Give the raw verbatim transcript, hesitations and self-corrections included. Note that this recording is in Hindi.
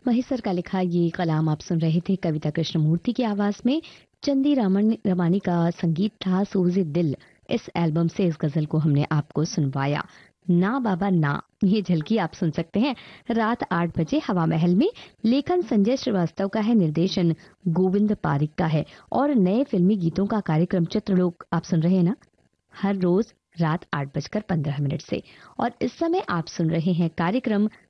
महिसर का लिखा ये कलाम आप सुन रहे थे कविता कृष्णमूर्ति की आवाज में। चंदी रामन रमानी का संगीत था। सोजे दिल इस एल्बम से इस गजल को हमने आपको सुनवाया। ना बाबा ना, ये झलकी आप सुन सकते हैं रात आठ बजे हवा महल में। लेखन संजय श्रीवास्तव का है, निर्देशन गोविंद पारिक का है और नए फिल्मी गीतों का कार्यक्रम चित्रलोक आप सुन रहे हैं ना, हर रोज रात आठ बजकर पंद्रह मिनट से। और इस समय आप सुन रहे हैं कार्यक्रम